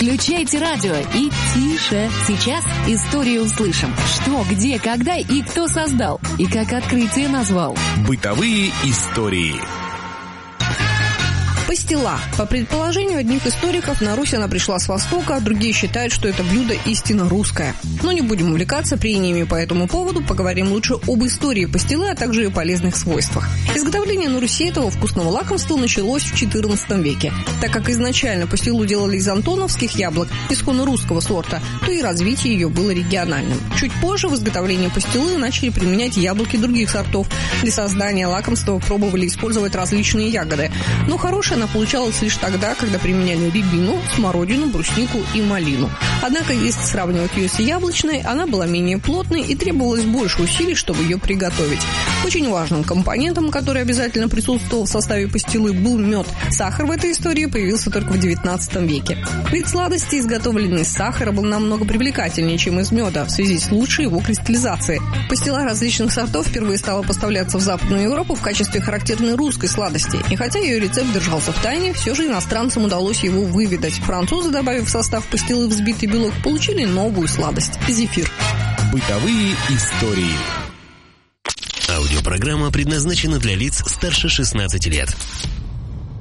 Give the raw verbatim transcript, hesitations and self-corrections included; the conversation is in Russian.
Включайте радио и тише. Сейчас историю услышим. Что, где, когда и кто создал. И как открытие назвал. Бытовые истории. Пастила. По предположению одних историков, на Русь она пришла с Востока, а другие считают, что это блюдо истинно русское. Но не будем увлекаться прениями по этому поводу, поговорим лучше об истории пастилы, а также ее полезных свойствах. Изготовление на Руси этого вкусного лакомства началось в четырнадцатом веке. Так как изначально пастилу делали из антоновских яблок, исконно русского сорта, то и развитие ее было региональным. Чуть позже в изготовлении пастилы начали применять яблоки других сортов. Для создания лакомства пробовали использовать различные ягоды. Но хорошая она получалась лишь тогда, когда применяли рябину, смородину, бруснику и малину. Однако, если сравнивать ее с яблочной, она была менее плотной и требовалось больше усилий, чтобы ее приготовить. Очень важным компонентом, который обязательно присутствовал в составе пастилы, был мед. Сахар в этой истории появился только в девятнадцатом веке. Вид сладости, изготовленный из сахара, был намного привлекательнее, чем из меда, в связи с лучшей его кристаллизацией. Пастила различных сортов впервые стала поставляться в Западную Европу в качестве характерной русской сладости. И хотя ее рецепт держался в тайне, все же иностранцам удалось его выведать. Французы, добавив в состав пастилы взбитый белок, получили новую сладость – зефир. Бытовые истории. Аудиопрограмма предназначена для лиц старше шестнадцати лет.